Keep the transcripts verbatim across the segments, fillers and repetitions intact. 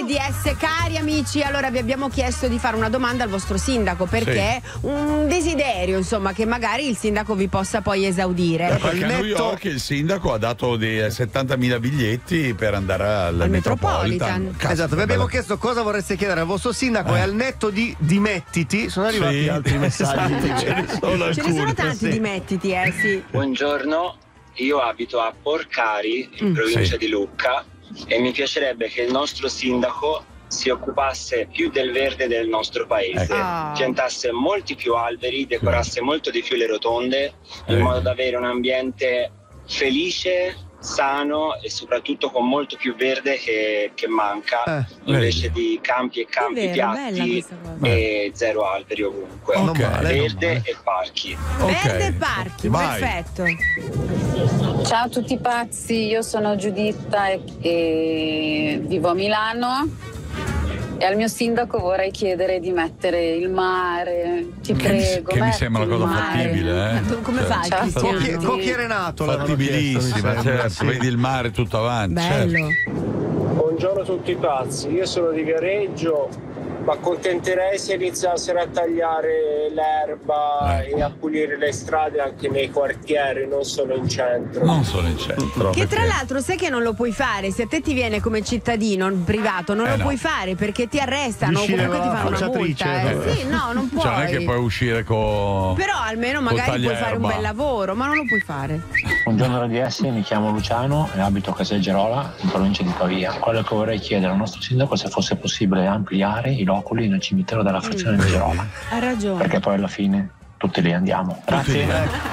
D S, cari amici, allora vi abbiamo chiesto di fare una domanda al vostro sindaco perché sì. un desiderio, insomma, che magari il sindaco vi possa poi esaudire. Eh, perché a New York il sindaco ha dato dei settantamila biglietti per andare al, al Metropolitan. Metropolitan. Esatto, vi abbiamo chiesto cosa vorreste chiedere al vostro sindaco eh. e al netto di dimettiti sono arrivati sì. altri messaggi. Ce ne sono, Ce ne sono tanti sì. dimettiti, eh sì. Buongiorno, io abito a Porcari, in mm. provincia sì. di Lucca, e mi piacerebbe che il nostro sindaco si occupasse più del verde del nostro paese, oh. piantasse molti più alberi, decorasse molto di più le rotonde, in eh. modo da avere un ambiente felice, sano e soprattutto con molto più verde che, che manca, eh, invece vedi. di campi e campi vero, piatti e zero alberi ovunque. Okay. Male, verde e parchi. Okay. Verde e parchi, Vai. perfetto. Ciao a tutti pazzi, io sono Giuditta e, e vivo a Milano. E al mio sindaco vorrei chiedere di mettere il mare, ti che prego. Mi, che mi sembra una cosa fattibile, eh? Come cioè, fa il Cristiano? Cocchi è Renato, fattibilissima, certo, sì. Vedi il mare tutto avanti. Bello. Certo. Buongiorno a tutti pazzi, io sono di Viareggio. Ma accontenterei se iniziassero a tagliare l'erba eh. e a pulire le strade anche nei quartieri, non solo in centro. Non solo in centro. Che tra l'altro sai che non lo puoi fare, se a te ti viene come cittadino privato non eh lo no. puoi fare perché ti arrestano o comunque ti fanno una multa. Eh. Sì, no, non puoi. Cioè non è che puoi uscire con. Però almeno magari puoi fare un bel lavoro, ma non lo puoi fare. Buongiorno R D S, mi chiamo Luciano e abito a Caselgerola, in provincia di Pavia. Quello che vorrei chiedere al nostro sindaco è se fosse possibile ampliare i loculi nel cimitero della frazione di Gerola. Ha ragione. Perché poi alla fine tutti lì andiamo. Grazie.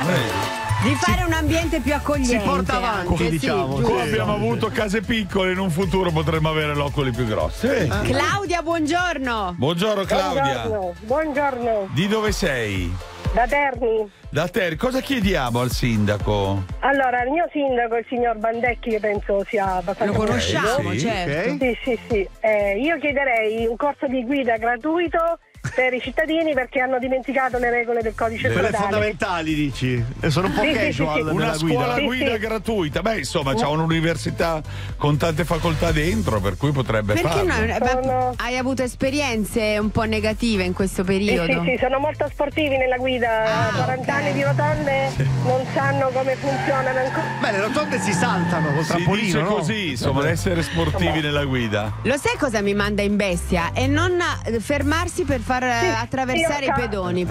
Di fare un ambiente più accogliente. Si porta avanti, anche, diciamo. Sì, Come abbiamo avuto case piccole, in un futuro potremmo avere loculi più grossi. Eh. Claudia, buongiorno. Buongiorno Claudia. Buongiorno. Buongiorno. Di dove sei? Da Terni. Da Terni. Cosa chiediamo al sindaco? Allora, il mio sindaco, il signor Bandecchi, che penso sia abbastanza. Lo conosciamo, sì, certo. Okay. Sì, sì, sì. Eh, io chiederei un corso di guida gratuito per i cittadini perché hanno dimenticato le regole del codice Quelle stradale. fondamentali, dici? E sono un po' Sì, sì, casual sì, sì. nella Una guida. scuola Sì, guida sì. gratuita. Beh, insomma, c'ha un'università con tante facoltà dentro, per cui potrebbe Perché farlo. no? Eh, beh, Sono- hai avuto esperienze un po' negative in questo Sì, periodo? sì, sì, sono molto sportivi nella guida, Ah, quaranta ok. anni di rotonde, non sanno come funzionano ancora. Beh, le rotonde si saltano col Si trampolino, dice no? così, insomma, essere sportivi nella guida. Lo sai cosa mi manda in bestia? È non eh, fermarsi per far eh, Sì, attraversare io i ca- pedoni,